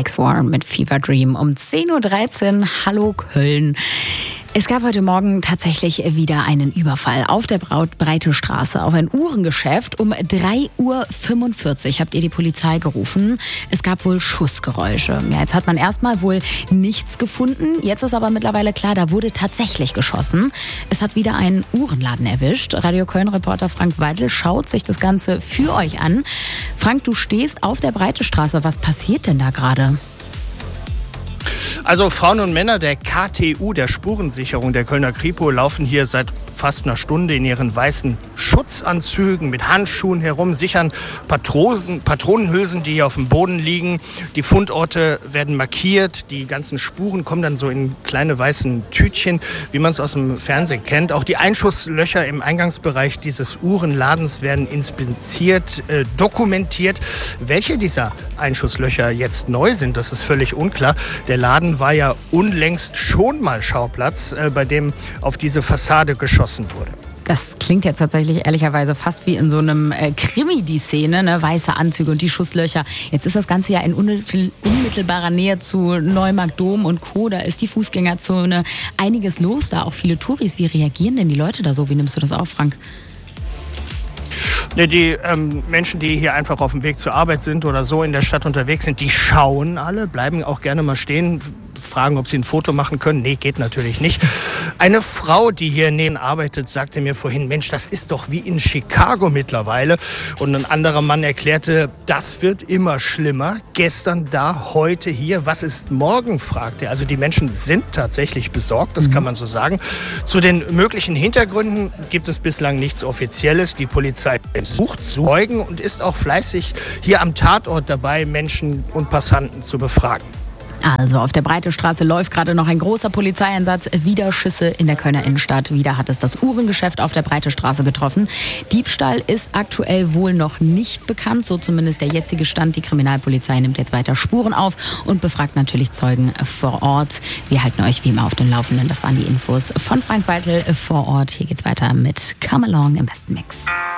MX4 mit Fever Dream um 10.13 Uhr. Hallo Köln. Es gab heute Morgen tatsächlich wieder einen Überfall auf der Breite Straße auf ein Uhrengeschäft. Um 3.45 Uhr habt ihr die Polizei gerufen. Es gab wohl Schussgeräusche. Ja, jetzt hat man erstmal wohl nichts gefunden. Jetzt ist aber mittlerweile klar, da wurde tatsächlich geschossen. Es hat wieder einen Uhrenladen erwischt. Radio Köln-Reporter Frank Weidel schaut sich das Ganze für euch an. Frank, du stehst auf der Breite Straße. Was passiert denn da gerade? Also Frauen und Männer der KTU, der Spurensicherung der Kölner Kripo, laufen hier seit fast einer Stunde in ihren weißen Schutzanzügen mit Handschuhen herum, sichern Patronenhülsen, die hier auf dem Boden liegen. Die Fundorte werden markiert, die ganzen Spuren kommen dann so in kleine weißen Tütchen, wie man es aus dem Fernsehen kennt. Auch die Einschusslöcher im Eingangsbereich dieses Uhrenladens werden inspiziert, dokumentiert. Welche dieser Einschusslöcher jetzt neu sind, das ist völlig unklar. Der Laden war ja unlängst schon mal Schauplatz, bei dem auf diese Fassade geschossen wurde. Das klingt jetzt tatsächlich ehrlicherweise fast wie in so einem Krimi, die Szene, ne? Weiße Anzüge und die Schusslöcher. Jetzt ist das Ganze ja in unmittelbarer Nähe zu Neumarkt Dom und Co. Da ist die Fußgängerzone einiges los, da auch viele Touris. Wie reagieren denn die Leute da so? Wie nimmst du das auf, Frank? Die Menschen, die hier einfach auf dem Weg zur Arbeit sind oder so in der Stadt unterwegs sind, die schauen alle, bleiben auch gerne mal stehen, fragen, ob sie ein Foto machen können. Nee, geht natürlich nicht. Eine Frau, die hier neben arbeitet, sagte mir vorhin, Mensch, das ist doch wie in Chicago mittlerweile. Und ein anderer Mann erklärte, das wird immer schlimmer. Gestern da, heute hier. Was ist morgen, fragte er. Also die Menschen sind tatsächlich besorgt, das kann man so sagen. Zu den möglichen Hintergründen gibt es bislang nichts Offizielles. Die Polizei sucht Zeugen und ist auch fleißig hier am Tatort dabei, Menschen und Passanten zu befragen. Also auf der Breite Straße läuft gerade noch ein großer Polizeieinsatz. Wieder Schüsse in der Kölner Innenstadt. Wieder hat es das Uhrengeschäft auf der Breite Straße getroffen. Diebstahl ist aktuell wohl noch nicht bekannt. So zumindest der jetzige Stand. Die Kriminalpolizei nimmt jetzt weiter Spuren auf und befragt natürlich Zeugen vor Ort. Wir halten euch wie immer auf den Laufenden. Das waren die Infos von Frank Weidel vor Ort. Hier geht's weiter mit Come Along im Besten Mix.